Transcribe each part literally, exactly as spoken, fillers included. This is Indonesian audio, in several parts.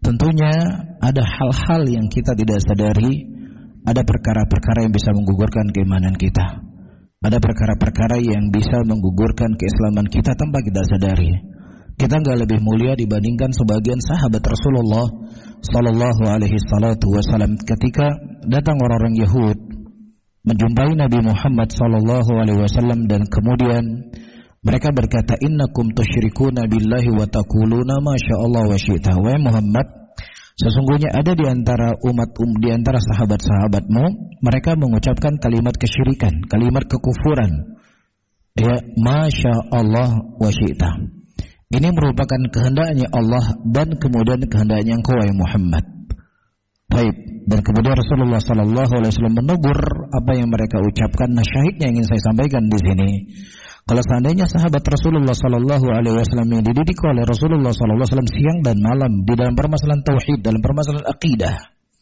tentunya ada hal-hal yang kita tidak sadari, ada perkara-perkara yang bisa menggugurkan keimanan kita, ada perkara-perkara yang bisa menggugurkan keislaman kita tanpa kita sadari. Kita enggak lebih mulia dibandingkan sebagian sahabat Rasulullah sallallahu alaihi salatu wasallam ketika datang orang-orang Yahud menjumpai Nabi Muhammad sallallahu alaihi wasallam dan kemudian mereka berkata, innakum tusyrikuna billahi wa taquluna ma sya'allah wa syi'ta. Wahai Muhammad, sesungguhnya ada di antara umat um, di antara sahabat-sahabatmu, mereka mengucapkan kalimat kesyirikan, kalimat kekufuran. Ya, ma sya'allah wa syi'ta. Ini merupakan kehendaknya Allah dan kemudian kehendaknya engkau wahai Muhammad. Baik, dan kemudian Rasulullah sallallahu alaihi wasallam menegur apa yang mereka ucapkan. Nah, syahidnya yang ingin saya sampaikan di sini, kalau seandainya sahabat Rasulullah sallallahu alaihi wasallam yang dididik oleh Rasulullah sallallahu alaihi wasallam siang dan malam di dalam permasalahan tauhid, dalam permasalahan akidah,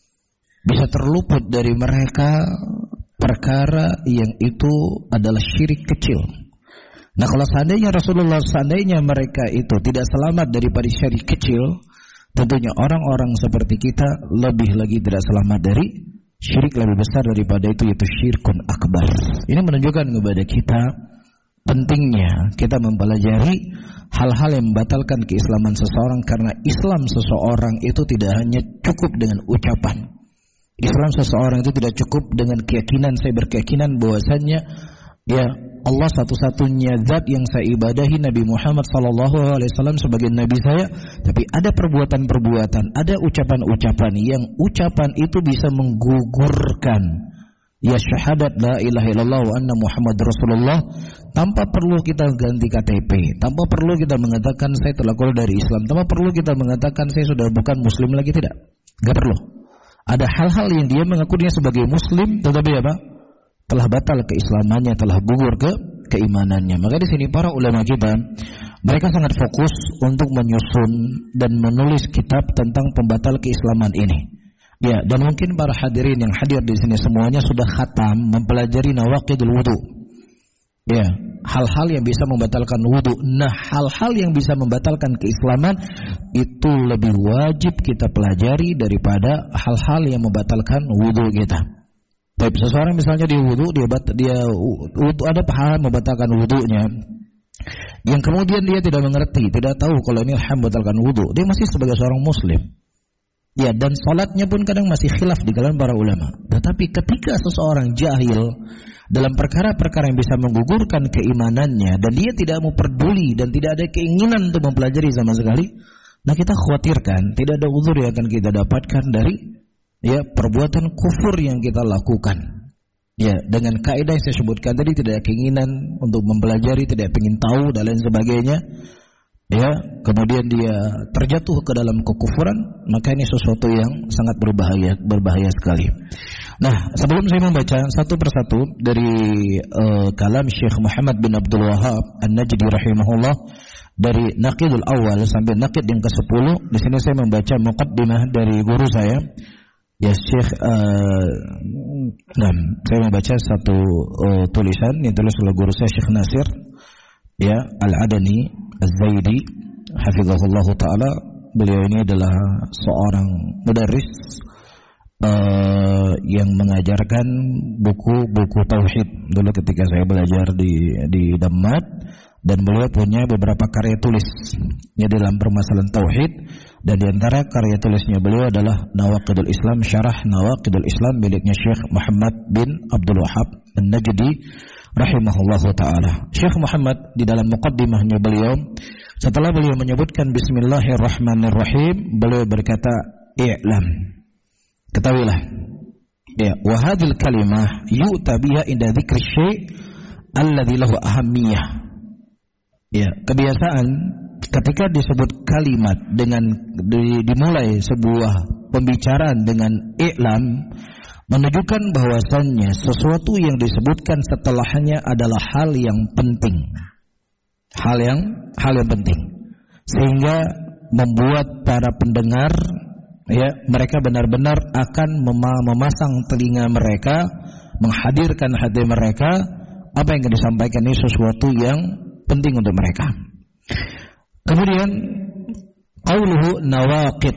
bisa terluput dari mereka perkara yang itu adalah syirik kecil. Nah, kalau seandainya Rasulullah, seandainya mereka itu tidak selamat daripada syirik kecil, tentunya orang-orang seperti kita lebih lagi tidak selamat dari syirik lebih besar daripada itu, yaitu syirkun akbar. Ini menunjukkan kepada kita pentingnya kita mempelajari hal-hal yang membatalkan keislaman seseorang, karena Islam seseorang itu tidak hanya cukup dengan ucapan. Islam seseorang itu tidak cukup dengan keyakinan, saya berkeyakinan bahwasannya ya Allah satu-satunya zat yang saya ibadahi, Nabi Muhammad sallallahu alaihi wasallam sebagai nabi saya, tapi ada perbuatan-perbuatan, ada ucapan-ucapan yang ucapan itu bisa menggugurkan ya syahadat la ilaha illallah wa anna Muhammad Rasulullah, tanpa perlu kita ganti K T P, tanpa perlu kita mengatakan saya telah keluar dari Islam, tanpa perlu kita mengatakan saya sudah bukan muslim lagi, tidak. Enggak perlu. Ada hal-hal yang dia mengaku dia sebagai muslim tetapi apa? Telah batal keislamannya, telah gugur ke keimanannya. Maka di sini para ulama kita, mereka sangat fokus untuk menyusun dan menulis kitab tentang pembatal keislaman ini. Ya, dan mungkin para hadirin yang hadir di sini semuanya sudah khatam mempelajari nawaqidul wudu. Ya, hal-hal yang bisa membatalkan wudu. Nah, hal-hal yang bisa membatalkan keislaman itu lebih wajib kita pelajari daripada hal-hal yang membatalkan wudu kita. Baik, seseorang misalnya dia wudu, dia bat, dia wudu, ada hal membatalkan wudunya, yang kemudian dia tidak mengerti, tidak tahu kalau ini hal membatalkan wudu, dia masih sebagai seorang muslim. Ya, dan salatnya pun kadang masih khilaf di kalangan para ulama. Tetapi ketika seseorang jahil dalam perkara-perkara yang bisa menggugurkan keimanannya dan dia tidak mau peduli dan tidak ada keinginan untuk mempelajari sama sekali, nah kita khawatirkan tidak ada uzur yang akan kita dapatkan dari ya perbuatan kufur yang kita lakukan. Ya, dengan kaidah yang saya sebutkan tadi, tidak ada keinginan untuk mempelajari, tidak ingin tahu dan lain sebagainya. Ya, kemudian dia terjatuh ke dalam kekufuran, maka ini sesuatu yang sangat berbahaya, berbahaya sekali. Nah, sebelum saya membaca satu persatu dari uh, kalam Syekh Muhammad bin Abdul Wahhab An-Najdi rahimahullah dari naqidul awal sampai naqid yang kesepuluh, di sini saya membaca muqaddimah dari guru saya. Ya Syekh, uh, nah, saya membaca satu uh, tulisan yang tulis oleh guru saya Syekh Nasir, ya Al-Adani Az-Zaidi, hafizahullah taala. Beliau ini adalah seorang mudarris uh, yang mengajarkan buku-buku tauhid dulu ketika saya belajar di di Dammat, dan beliau punya beberapa karya tulis ya dalam permasalahan tauhid. Dan di antara karya tulisnya beliau adalah Nawaqidul Islam, Syarah Nawaqidul Islam miliknya Syekh Muhammad bin Abdul Wahhab An-Najdi rahimahullahu taala. Syekh Muhammad di dalam muqaddimahnya beliau, setelah beliau menyebutkan bismillahirrahmanirrahim, beliau berkata, "I'lam." Ketahuilah. Ya, wa hadhil kalimah yu'ta biha inda dzikri syai' alladzi lahu ahammiyah. Ya, kebiasaan ketika disebut kalimat dengan di, dimulai sebuah pembicaraan dengan i'lam, menunjukkan bahwasannya sesuatu yang disebutkan setelahnya adalah hal yang penting. Hal yang hal yang penting. Sehingga membuat para pendengar ya, mereka benar-benar akan mema- memasang telinga mereka, menghadirkan hati mereka, apa yang disampaikan ini sesuatu yang penting untuk mereka. Kemudian qauluhu nawaqid